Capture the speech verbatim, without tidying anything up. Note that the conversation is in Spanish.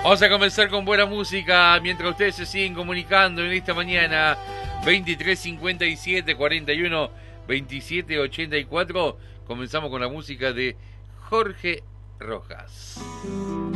Vamos a comenzar con buena música mientras ustedes se siguen comunicando en esta mañana. Veintitrés cincuenta y siete cuarenta y uno veintisiete ochenta y cuatro. Comenzamos con la música de Jorge Rojas.